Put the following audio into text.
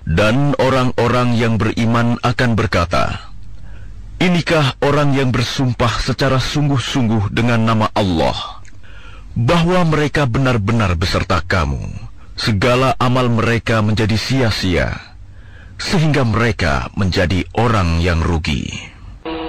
Dan orang-orang yang beriman akan berkata, inikah orang yang bersumpah secara sungguh-sungguh dengan nama Allah, bahwa mereka benar-benar beserta kamu, segala amal mereka menjadi sia-sia, sehingga mereka menjadi orang yang rugi.